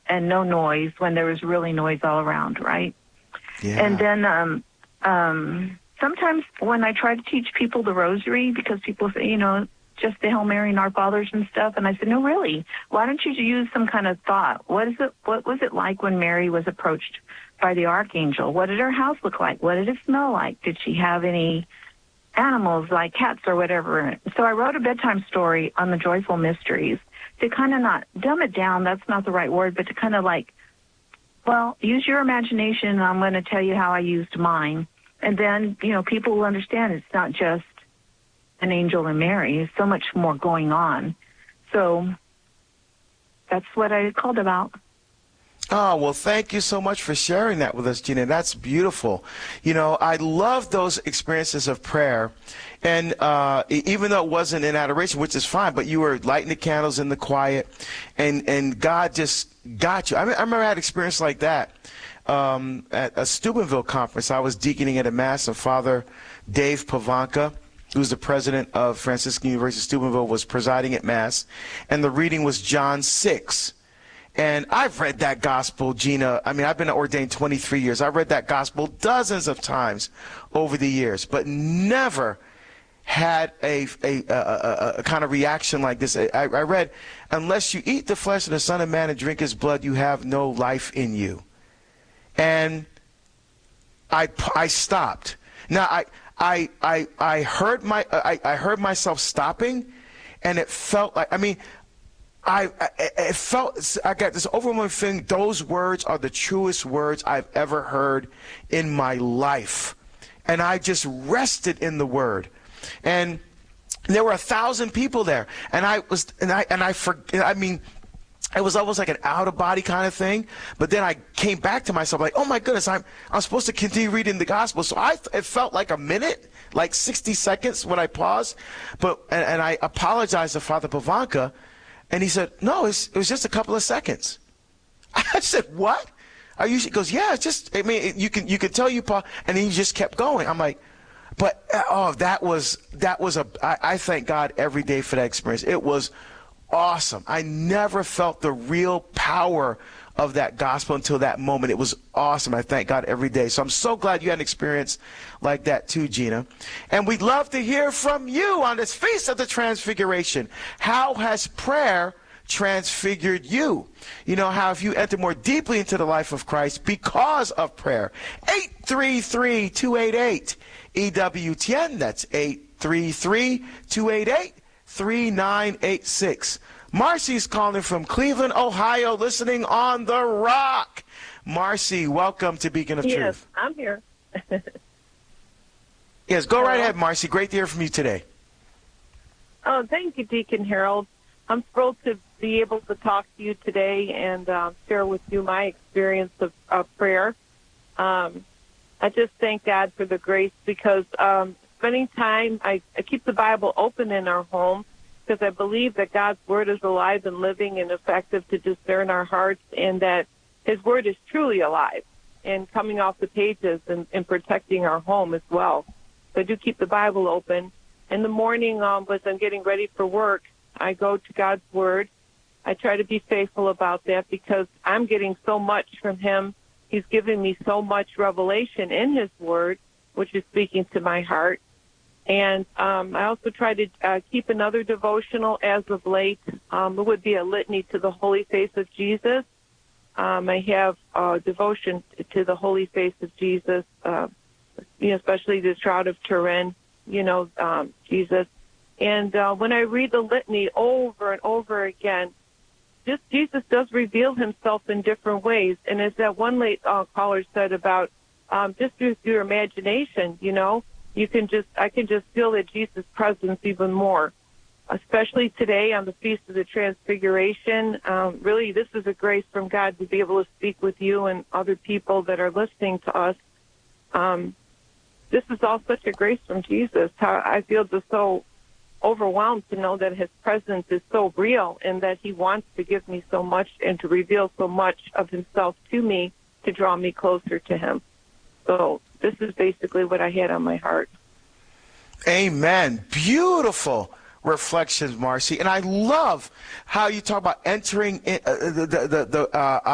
and no noise when there was really noise all around, right? Yeah. And then sometimes when I try to teach people the rosary, because people say, just the Hail Mary and Our Fathers and stuff, and I said, no, really, why don't you use some kind of thought? What was it like when Mary was approached by the archangel? What did her house look like? What did it smell like? Did she have any animals like cats or whatever? So I wrote a bedtime story on the joyful mysteries to kind of not dumb it down. That's not the right word, but to kind of use your imagination, and I'm going to tell you how I used mine. And then, people will understand it's not just an angel and Mary. There's so much more going on. So that's what I called about. Oh, well, thank you so much for sharing that with us, Gina. That's beautiful. I love those experiences of prayer. And even though it wasn't in adoration, which is fine, but you were lighting the candles in the quiet, and God just got you. I remember I had an experience like that at a Steubenville conference. I was deaconing at a Mass, and Father Dave Pavanka, who's the president of Franciscan University of Steubenville, was presiding at Mass, and the reading was John 6. And I've read that gospel, Gina. I've been ordained 23 years. I've read that gospel dozens of times over the years, but never had a kind of reaction like this. I read, unless you eat the flesh of the Son of Man and drink his blood, you have no life in you. And I stopped. Now, I heard myself stopping, and it felt like, I got this overwhelming feeling those words are the truest words I've ever heard in my life. And I just rested in the word. And there were 1,000 people there. And it was almost like an out-of-body kind of thing. But then I came back to myself like, oh, my goodness, I'm supposed to continue reading the gospel. So it felt like a minute, like 60 seconds when I paused. And I apologized to Father Pavanka. And he said, no, it was just a couple of seconds. I said, what? He goes, yeah, it's just, you can tell you, Paul. And he just kept going. I'm like, but, I thank God every day for that experience. It was awesome. I never felt the real power of that gospel until that moment. It was awesome. I thank God every day. So I'm so glad you had an experience like that too, Gina. And we'd love to hear from you on this Feast of the Transfiguration. How has prayer transfigured you? How have you entered more deeply into the life of Christ because of prayer? 833-288-EWTN. That's 833-288-3986. Marcy's calling from Cleveland, Ohio, listening on The Rock. Marcy, welcome to Beacon of Truth. Yes, I'm here. Yes, go right ahead, Marcy. Great to hear from you today. Oh, thank you, Deacon Harold. I'm thrilled to be able to talk to you today and share with you my experience of prayer. I just thank God for the grace because spending time, I keep the Bible open in our home, because I believe that God's Word is alive and living and effective to discern our hearts, and that His Word is truly alive and coming off the pages and protecting our home as well. So I do keep the Bible open. In the morning, as I'm getting ready for work, I go to God's Word. I try to be faithful about that because I'm getting so much from Him. He's giving me so much revelation in His Word, which is speaking to my heart. And I also try to keep another devotional as of late. It would be a litany to the Holy Face of Jesus. I have a devotion to the Holy Face of Jesus, especially the Shroud of Turin, Jesus. And when I read the litany over and over again, just Jesus does reveal himself in different ways. And as that one late caller said about just through your imagination, I can just feel that Jesus' presence even more, especially today on the Feast of the Transfiguration. Really, this is a grace from God to be able to speak with you and other people that are listening to us. This is all such a grace from Jesus. I feel just so overwhelmed to know that his presence is so real and that he wants to give me so much and to reveal so much of himself to me to draw me closer to him. So this is basically what I had on my heart. Amen. Beautiful reflections, Marcy. And I love how you talk about entering